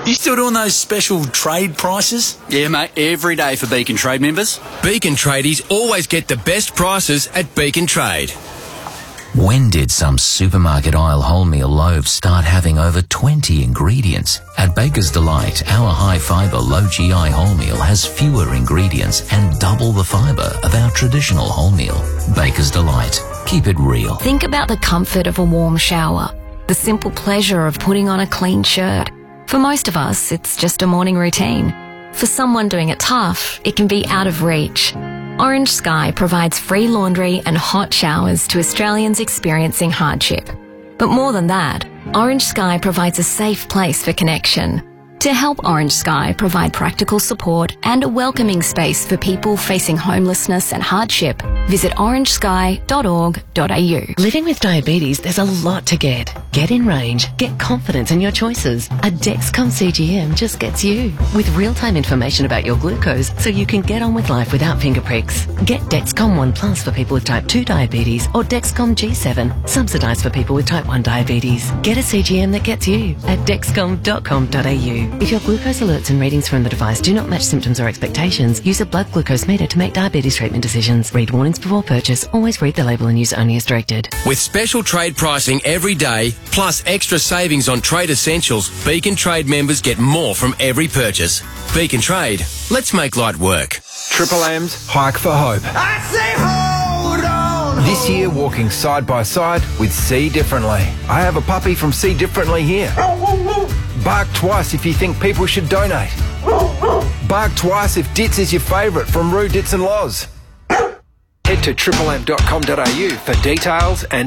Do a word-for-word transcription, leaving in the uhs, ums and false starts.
You still doing those special trade prices? Yeah, mate, every day for Beacon Trade members. Beacon tradies always get the best prices at Beacon Trade. When did some supermarket aisle wholemeal loaves start having over twenty ingredients? At Baker's Delight, our high-fibre, low-G I wholemeal has fewer ingredients and double the fibre of our traditional wholemeal. Baker's Delight. Keep it real. Think about the comfort of a warm shower, the simple pleasure of putting on a clean shirt. For most of us, it's just a morning routine. For someone doing it tough, it can be out of reach. Orange Sky provides free laundry and hot showers to Australians experiencing hardship. But more than that, Orange Sky provides a safe place for connection. To help Orange Sky provide practical support and a welcoming space for people facing homelessness and hardship, visit orange sky dot org dot a u. Living with diabetes, there's a lot to get. Get in range, get confidence in your choices. A Dexcom C G M just gets you. With real-time information about your glucose so you can get on with life without finger pricks. Get Dexcom One Plus for people with type two diabetes or Dexcom G seven, subsidised for people with type one diabetes. Get a C G M that gets you at dexcom dot com dot a u. If your glucose alerts and readings from the device do not match symptoms or expectations, use a blood glucose meter to make diabetes treatment decisions. Read warnings before purchase. Always read the label and use only as directed. With special trade pricing every day, plus extra savings on trade essentials, Beacon Trade members get more from every purchase. Beacon Trade. Let's make light work. Triple M's Hike for Hope. I say hold on. This year, walking side by side with See Differently. I have a puppy from See Differently here. Bark twice if you think people should donate. Bark twice if Ditz is your favourite from Roo, Ditz and Loz. Head to triple m dot com dot a u for details and